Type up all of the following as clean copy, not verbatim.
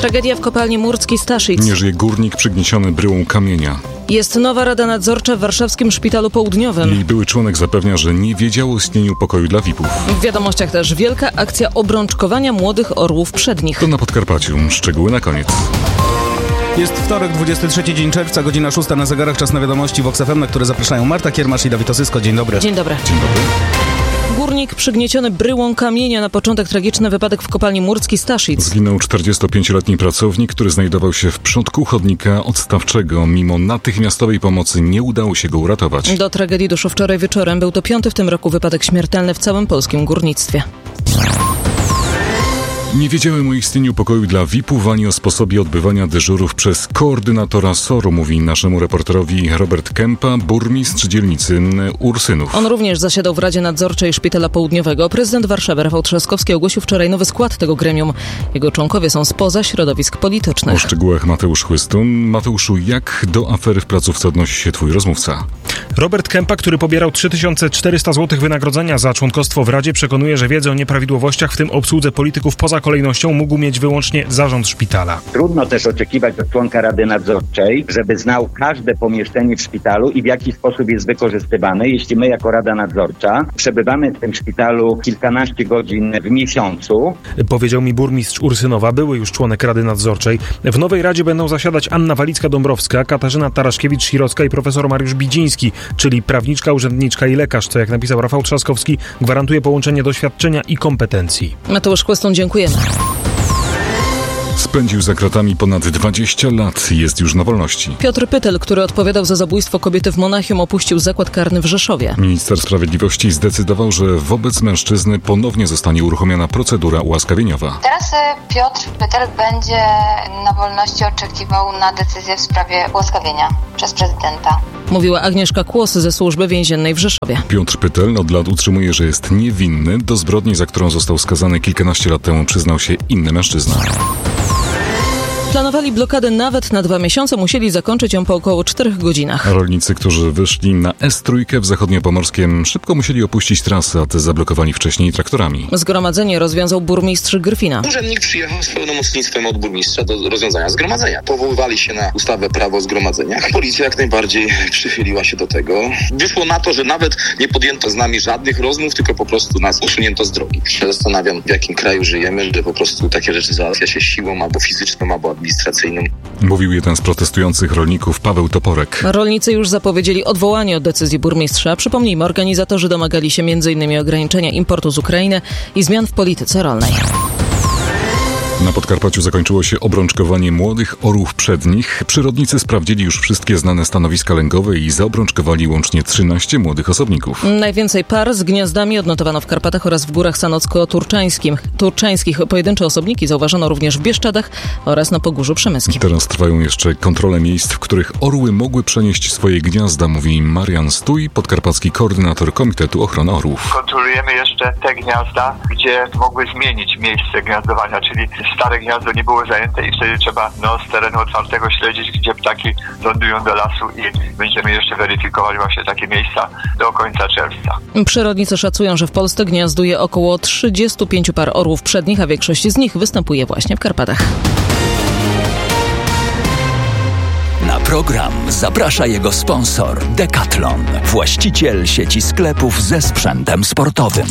Tragedia w kopalni Murskiej Staszic. Nie żyje górnik przygnieciony bryłą kamienia. Jest nowa rada nadzorcza w warszawskim Szpitalu Południowym. Jej były członek zapewnia, że nie wiedział o istnieniu pokoju dla VIP-ów. W wiadomościach też wielka akcja obrączkowania młodych orłów przednich. To na Podkarpaciu. Szczegóły na koniec. Jest wtorek, 23 dzień czerwca, godzina 6 na zegarach, czas na wiadomości Vox FM, na które zapraszają Marta Kiermasz i Dawid Osysko. Dzień dobry. Dzień dobry. Dzień dobry. Górnik przygnieciony bryłą kamienia. Na początek tragiczny wypadek w kopalni Murskiej Staszic. Zginął 45-letni pracownik, który znajdował się w przodku chodnika odstawczego. Mimo natychmiastowej pomocy nie udało się go uratować. Do tragedii doszło wczoraj wieczorem. Był to 5. w tym roku wypadek śmiertelny w całym polskim górnictwie. Nie wiedziałem o istnieniu pokoju dla VIP-ów ani o sposobie odbywania dyżurów przez koordynatora SOR-u, mówi naszemu reporterowi Robert Kępa, burmistrz dzielnicy Ursynów. On również zasiadał w Radzie Nadzorczej Szpitala Południowego. Prezydent Warszawy Rafał Trzaskowski ogłosił wczoraj nowy skład tego gremium. Jego członkowie są spoza środowisk politycznych. O szczegółach Mateusz Chłystun. Mateuszu, jak do afery w placówce odnosi się twój rozmówca? Robert Kępa, który pobierał 3400 zł wynagrodzenia za członkostwo w Radzie, przekonuje, że wiedzę o nieprawidłowościach, w tym obsłudze polityków poza kolejnością, mógł mieć wyłącznie zarząd szpitala. Trudno też oczekiwać od członka Rady Nadzorczej, żeby znał każde pomieszczenie w szpitalu i w jaki sposób jest wykorzystywane. Jeśli my jako Rada Nadzorcza przebywamy w tym szpitalu kilkanaście godzin w miesiącu. Powiedział mi burmistrz Ursynowa, były już członek Rady Nadzorczej. W nowej Radzie będą zasiadać Anna Walicka-Dąbrowska, Katarzyna Taraszkiewicz-Sirocka i profesor Mariusz Bidziński, czyli prawniczka, urzędniczka i lekarz, co jak napisał Rafał Trzaskowski, gwarantuje połączenie doświadczenia i kompetencji. Mateusz Chłystun, dziękujemy. Spędził za kratami ponad 20 lat i jest już na wolności. Piotr Pytel, który odpowiadał za zabójstwo kobiety w Monachium, opuścił zakład karny w Rzeszowie. Minister Sprawiedliwości zdecydował, że wobec mężczyzny ponownie zostanie uruchomiona procedura ułaskawieniowa. Teraz Piotr Pytel będzie na wolności oczekiwał na decyzję w sprawie ułaskawienia przez prezydenta. Mówiła Agnieszka Kłos ze Służby Więziennej w Rzeszowie. Piotr Pytel od lat utrzymuje, że jest niewinny. Do zbrodni, za którą został skazany kilkanaście lat temu, przyznał się inny mężczyzna. Planowali blokadę nawet na 2 miesiące, musieli zakończyć ją po około 4 godzinach. Rolnicy, którzy wyszli na S3 w Zachodniopomorskiem, szybko musieli opuścić trasę, a te zablokowali wcześniej traktorami. Zgromadzenie rozwiązał burmistrz Gryfina. Urzędnik przyjechał z pełnomocnictwem od burmistrza do rozwiązania zgromadzenia. Powoływali się na ustawę Prawo o zgromadzeniach. Policja jak najbardziej przychyliła się do tego. Wyszło na to, że nawet nie podjęto z nami żadnych rozmów, tylko po prostu nas usunięto z drogi. Się zastanawiam, w jakim kraju żyjemy, że po prostu takie rzeczy załatwia się siłą albo fizyczną, albo administracyjną. Mówił jeden z protestujących rolników, Paweł Toporek. Rolnicy już zapowiedzieli odwołanie od decyzji burmistrza. Przypomnijmy, organizatorzy domagali się m.in. ograniczenia importu z Ukrainy i zmian w polityce rolnej. Na Podkarpaciu zakończyło się obrączkowanie młodych orłów przednich. Przyrodnicy sprawdzili już wszystkie znane stanowiska lęgowe i zaobrączkowali łącznie 13 osobników. Najwięcej par z gniazdami odnotowano w Karpatach oraz w Górach Sanocko-Turczańskich. Pojedyncze osobniki zauważono również w Bieszczadach oraz na Pogórzu Przemyskim. Teraz trwają jeszcze kontrole miejsc, w których orły mogły przenieść swoje gniazda, mówi Marian Stój, podkarpacki koordynator Komitetu Ochrony Orłów. Kontrolujemy jeszcze te gniazda, gdzie mogły zmienić miejsce gniazdowania, czyli stare gniazdo nie było zajęte i wtedy trzeba z terenu otwartego śledzić, gdzie ptaki lądują do lasu i będziemy jeszcze weryfikowali właśnie takie miejsca do końca czerwca. Przyrodnicy szacują, że w Polsce gniazduje około 35 par orłów przednich, a większość z nich występuje właśnie w Karpatach. Na program zaprasza jego sponsor Decathlon, właściciel sieci sklepów ze sprzętem sportowym.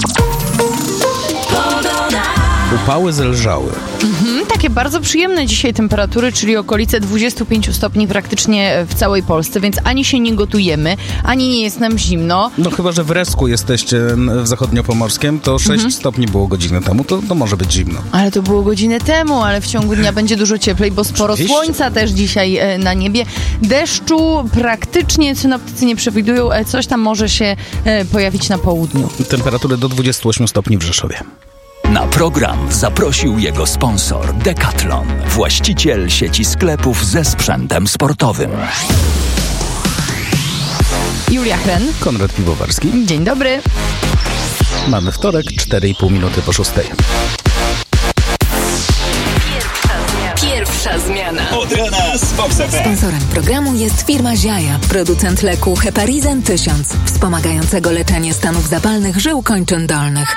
Upały zelżały. Takie bardzo przyjemne dzisiaj temperatury, czyli okolice 25 stopni praktycznie w całej Polsce, więc ani się nie gotujemy, ani nie jest nam zimno. No chyba, że w Resku jesteście w Zachodniopomorskiem, to 6 stopni było godzinę temu, to może być zimno. Ale to było godzinę temu, ale w ciągu dnia będzie dużo cieplej, bo sporo słońca też dzisiaj na niebie. Deszczu praktycznie synoptycy nie przewidują, coś tam może się pojawić na południu. Temperatury do 28 stopni w Rzeszowie. Na program zaprosił jego sponsor Decathlon, właściciel sieci sklepów ze sprzętem sportowym. Julia Hren. Konrad Piwowarski. Dzień dobry. Mamy wtorek, 4,5 minuty po 6. Pierwsza zmiana. Od rana z Vox FM. Sponsorem programu jest firma Ziaja, producent leku Heparizan 1000, wspomagającego leczenie stanów zapalnych żył kończyn dolnych.